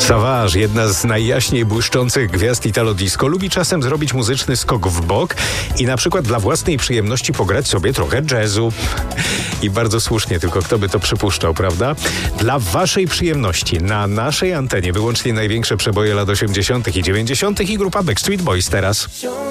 Savage, jedna z najjaśniej błyszczących gwiazd Italo Disco, lubi czasem zrobić muzyczny skok w bok i na przykład dla własnej przyjemności pograć sobie trochę jazzu. I bardzo słusznie, tylko kto by to przypuszczał, prawda? Dla waszej przyjemności na naszej antenie wyłącznie największe przeboje lat 80. i 90. i grupa Backstreet Boys teraz.